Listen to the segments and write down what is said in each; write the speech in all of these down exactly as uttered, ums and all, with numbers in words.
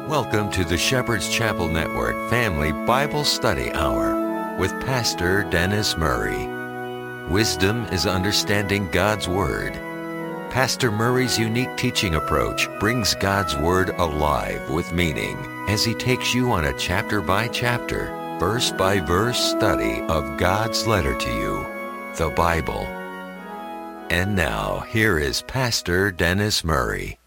Welcome to the Shepherd's Chapel Network Family Bible Study Hour with Pastor Dennis Murray. Wisdom is understanding God's Word. Pastor Murray's unique teaching approach brings God's Word alive with meaning as he takes you on a chapter-by-chapter, verse-by-verse study of God's letter to you, the Bible. And now, here is Pastor Dennis Murray.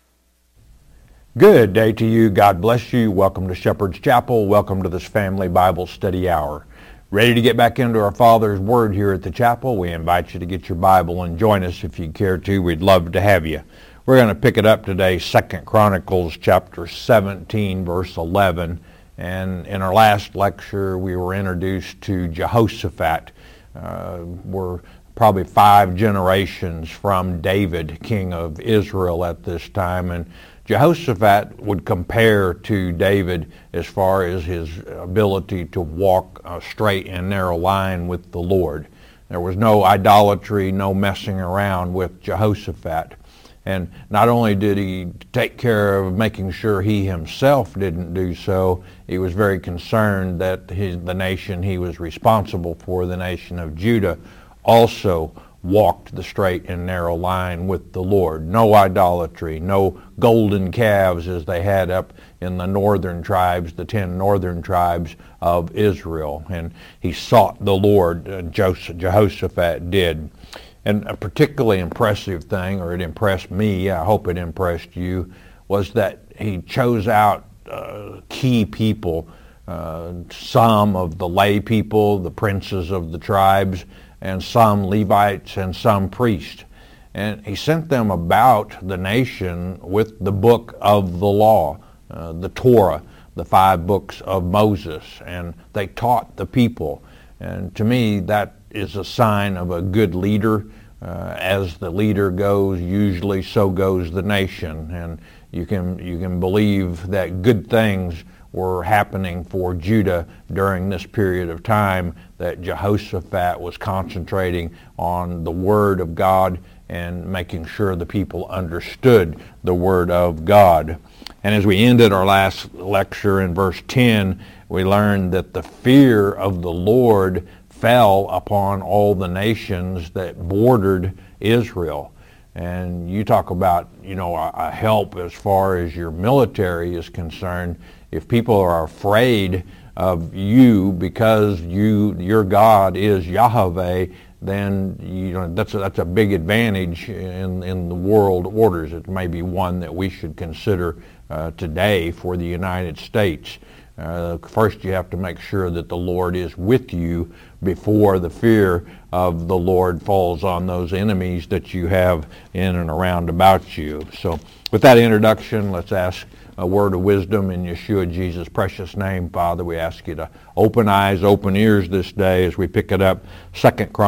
Good day to you. God bless you. Welcome to Shepherd's Chapel. Welcome to this Family Bible Study Hour. Ready to get back into our Father's Word here at the chapel? We invite you to get your Bible and join us if you care to. We'd love to have you. We're going to pick it up today, Second Chronicles chapter seventeen, verse eleven. And in our last lecture, we were introduced to Jehoshaphat. Uh, we're probably five generations from David, king of Israel at this time. And Jehoshaphat would compare to David as far as his ability to walk a straight and narrow line with the Lord. There was no idolatry, no messing around with Jehoshaphat. And not only did he take care of making sure he himself didn't do so, he was very concerned that his, the nation he was responsible for, the nation of Judah, also walked the straight and narrow line with the Lord. No idolatry, no golden calves as they had up in the northern tribes, the ten northern tribes of Israel. And he sought the Lord, uh, Jehoshaphat did. And a particularly impressive thing, or it impressed me, I hope it impressed you, was that he chose out uh, key people, uh, some of the lay people, the princes of the tribes, and some Levites and some priests. And he sent them about the nation with the book of the law, uh, the Torah, the five books of Moses, and they taught the people. And to me, that is a sign of a good leader. Uh, as the leader goes, usually so goes the nation. And you can you can believe that good things were happening for Judah during this period of time, that Jehoshaphat was concentrating on the Word of God and making sure the people understood the Word of God. And as we ended our last lecture in verse ten, we learned that the fear of the Lord fell upon all the nations that bordered Israel. And you talk about, you know, a, a help as far as your military is concerned. If people are afraid of you because you your God is Yahweh, then you know that's a, that's a big advantage in in the world orders. It may be one that we should consider uh, today for the United States. Uh, first, you have to make sure that the Lord is with you before the fear of the Lord falls on those enemies that you have in and around about you. So with that introduction, let's ask a word of wisdom in Yeshua Jesus' precious name. Father, we ask you to open eyes, open ears this day as we pick it up, Second Chronicles